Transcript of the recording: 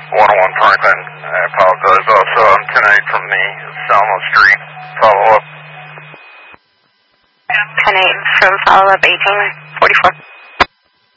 101 Franklin. I apologize. Also, I'm 10-8 from the Salmo Street follow-up. 10-8 from follow-up 1844.